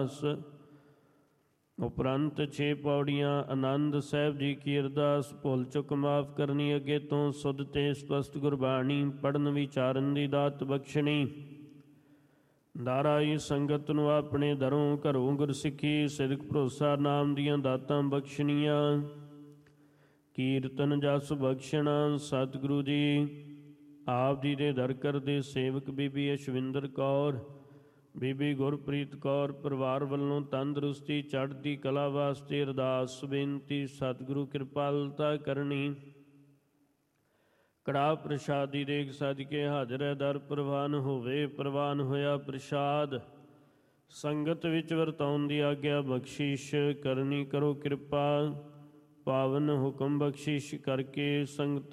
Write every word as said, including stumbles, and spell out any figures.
ਅਰਦਾਸ। ਉਪਰੰਤ ਛੇ ਪੌੜੀਆਂ। ਆਨੰਦ ਸਾਹਿਬ ਜੀ ਕੀ ਅਰਦਾਸ। ਭੁੱਲ ਚੁੱਕ ਮਾਫ ਕਰਨੀ, ਅੱਗੇ ਤੋਂ ਸੁਧ ਤੇ ਸਪਸ਼ਟ ਗੁਰਬਾਣੀ ਪੜ੍ਹਨ ਵਿਚਾਰਨ ਦੀ ਦਾਤ ਬਖਸ਼ਣੀ। ਦਾਰਾਈ ਸੰਗਤ ਨੂੰ ਆਪਣੇ ਦਰੋਂ ਘਰੋਂ ਗੁਰਸਿੱਖੀ ਸਿਦਕ ਭਰੋਸਾ ਨਾਮ ਦੀਆਂ ਦਾਤਾਂ ਬਖਸ਼ਣੀਆਂ। ਕੀਰਤਨ ਜਸ ਬਖਸ਼ਣਾ। ਸਤਿਗੁਰੂ ਜੀ ਆਪ ਜੀ ਦੇ ਦਰ ਕਰਦੇ ਸੇਵਕ ਬੀਬੀ ਅਸ਼ਵਿੰਦਰ ਕੌਰ, ਬੀਬੀ ਗੁਰਪ੍ਰੀਤ ਕੌਰ ਪਰਿਵਾਰ ਵੱਲੋਂ ਤੰਦਰੁਸਤੀ ਚੜ੍ਹਦੀ ਕਲਾ ਵਾਸਤੇ ਅਰਦਾਸ ਬੇਨਤੀ। ਸਤਿਗੁਰੂ ਕਿਰਪਾਲਤਾ ਕਰਨੀ। ਕੜਾਹ ਪ੍ਰਸ਼ਾਦੀ ਦੇਗ ਸਦਕੇ ਹਾਜ਼ਰ ਹੈ ਦਰ ਪ੍ਰਵਾਨ ਹੋਵੇ। ਪ੍ਰਵਾਨ ਹੋਇਆ ਪ੍ਰਸ਼ਾਦ ਸੰਗਤ ਵਿੱਚ ਵਰਤਾਉਣ ਦੀ ਆਗਿਆ ਬਖਸ਼ਿਸ਼ ਕਰਨੀ। ਕਰੋ ਕਿਰਪਾ ਪਾਵਨ ਹੁਕਮ ਬਖਸ਼ਿਸ਼ ਕਰਕੇ ਸੰਗਤਾਂ